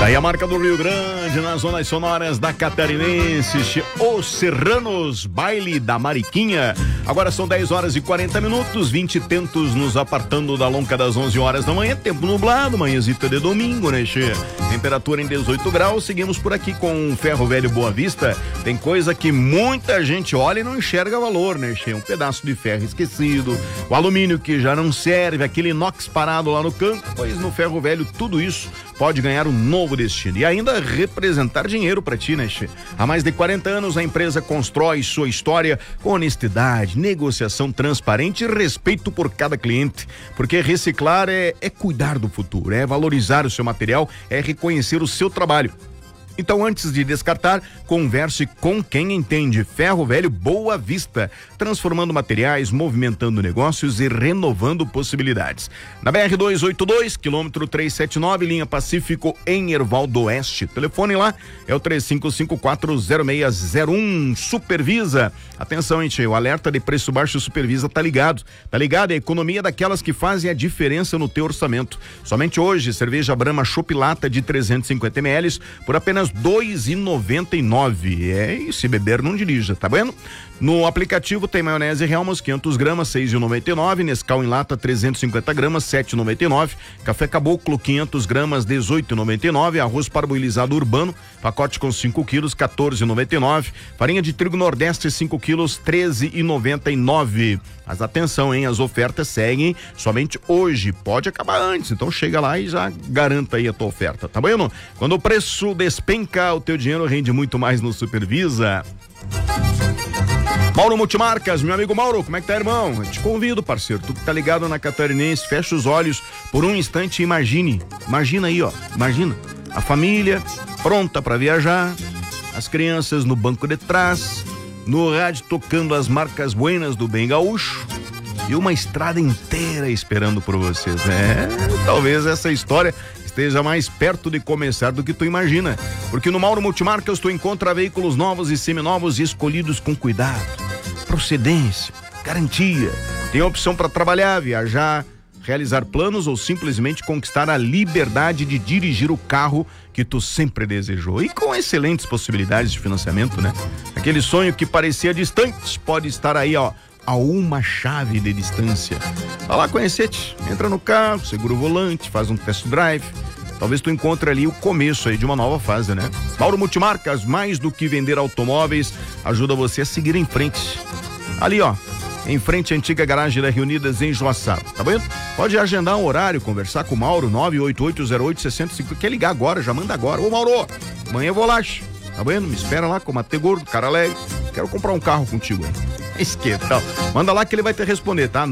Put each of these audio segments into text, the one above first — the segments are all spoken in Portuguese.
Daí a marca do Rio Grande, nas zonas sonoras da Catarinense, Os Serranos, baile da Mariquinha. Agora são 10 horas e 40 minutos, 20 tentos nos apartando da lonca das 11 horas da manhã, tempo nublado, manhãzita de domingo, né, che? Temperatura em 18 graus, seguimos por aqui com o Ferro Velho Boa Vista. Tem coisa que muita gente olha e não enxerga valor, né, che? Um pedaço de ferro esquecido, o alumínio que já não serve, aquele inox parado lá no canto, pois no Ferro Velho tudo isso pode ganhar um novo destino e ainda representar dinheiro para ti, né, che? Há mais de 40 anos a empresa constrói sua história com honestidade, negociação transparente e respeito por cada cliente, porque reciclar é cuidar do futuro, é valorizar o seu material, é reconhecer o seu trabalho. Então, antes de descartar, converse com quem entende. Ferro Velho Boa Vista, transformando materiais, movimentando negócios e renovando possibilidades. Na BR-282, quilômetro 379, linha Pacífico, em Hervaldo Oeste. Telefone lá é o 35540601. Supervisa. Atenção, gente, o alerta de preço baixo Supervisa tá ligado. Tá ligado? É a economia daquelas que fazem a diferença no teu orçamento. Somente hoje, cerveja Brahma Chopp Lata de 350 ml por apenas R$2,99. E se beber não dirija, tá vendo? No aplicativo tem maionese Helmans 500 gramas, R$6,99. Nescau em lata 350 gramas, R$7,99. Café Caboclo 500 gramas, R$18,99. Arroz parboilizado urbano, pacote com 5 quilos, R$14,99. Farinha de trigo Nordeste 5 quilos, R$13,99. Mas atenção, hein? As ofertas seguem somente hoje. Pode acabar antes, então chega lá e já garanta aí a tua oferta, tá vendo? Quando o preço despenca, o teu dinheiro rende muito mais no Supervisa. Mauro Multimarcas, meu amigo Mauro, como é que tá, irmão? Eu te convido, parceiro, tu que tá ligado na Catarinense, fecha os olhos por um instante e imagina aí, ó, imagina a família pronta pra viajar, as crianças no banco de trás, no rádio tocando as marcas buenas do Bem Gaúcho e uma estrada inteira esperando por vocês, né? Talvez essa história esteja mais perto de começar do que tu imagina, porque no Mauro Multimarcas tu encontra veículos novos e seminovos e escolhidos com cuidado, procedência, garantia. Tem opção para trabalhar, viajar, realizar planos ou simplesmente conquistar a liberdade de dirigir o carro que tu sempre desejou, e com excelentes possibilidades de financiamento, né? Aquele sonho que parecia distante pode estar aí, ó, a uma chave de distância. Vai lá conhecer-te, entra no carro, segura o volante, faz um test drive. Talvez tu encontre ali o começo aí de uma nova fase, né? Mauro Multimarcas, mais do que vender automóveis, ajuda você a seguir em frente. Ali, ó, em frente à antiga garagem da Reunidas em Joaçaba, tá vendo? Pode agendar um horário, conversar com o Mauro, 98808-6050. Quer ligar agora, já manda agora. Ô Mauro, amanhã eu vou lá, tá vendo? Me espera lá com o Mate Gordo, cara alegre. Quero comprar um carro contigo aí. Esquenta. Manda lá que ele vai te responder, tá?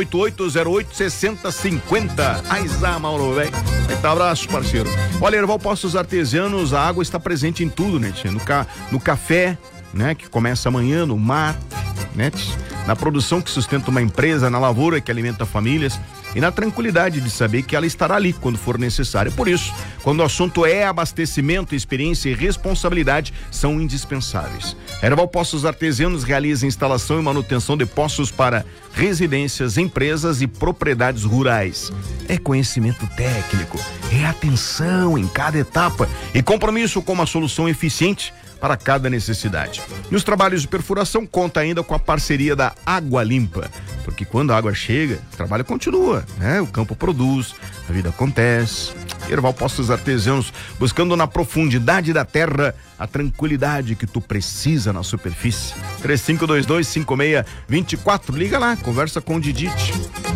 98808-6050. Aizá, Mauro, velho. Abraço, parceiro. Olha, Herval Postos Artesianos, a água está presente em tudo, né, tia? No café, né, que começa amanhã, no mate, né, tia? Na produção que sustenta uma empresa, na lavoura que alimenta famílias e na tranquilidade de saber que ela estará ali quando for necessário. Por isso, quando o assunto é abastecimento, experiência e responsabilidade, são indispensáveis. Herval Poços Artesianos realiza instalação e manutenção de poços para residências, empresas e propriedades rurais. É conhecimento técnico, é atenção em cada etapa e compromisso com uma solução eficiente para cada necessidade. Nos trabalhos de perfuração conta ainda com a parceria da Água Limpa, porque quando a água chega, o trabalho continua, né? O campo produz, a vida acontece. Herval Postos Artesianos, buscando na profundidade da terra a tranquilidade que tu precisa na superfície. 3522-5624, liga lá, conversa com o Didite.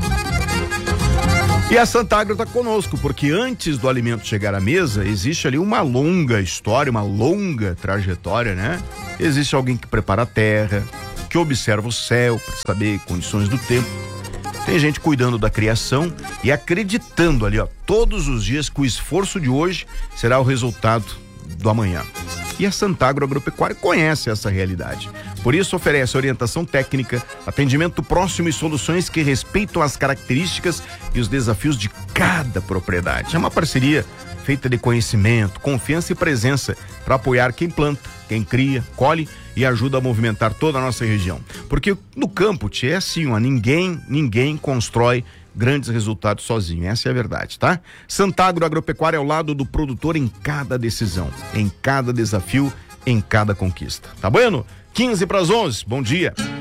E a Santagro está conosco, porque antes do alimento chegar à mesa, existe ali uma longa história, uma longa trajetória, né? Existe alguém que prepara a terra, que observa o céu para saber condições do tempo. Tem gente cuidando da criação e acreditando ali, ó, todos os dias que o esforço de hoje será o resultado do amanhã. E a Santagro Agropecuária conhece essa realidade. Por isso oferece orientação técnica, atendimento próximo e soluções que respeitam as características e os desafios de cada propriedade. É uma parceria feita de conhecimento, confiança e presença para apoiar quem planta, quem cria, colhe e ajuda a movimentar toda a nossa região. Porque no campo, tchê, é assim, ó, ninguém constrói grandes resultados sozinho, essa é a verdade, tá? Santagro Agropecuária ao lado do produtor em cada decisão, em cada desafio, em cada conquista. Tá bueno? 11:15, bom dia.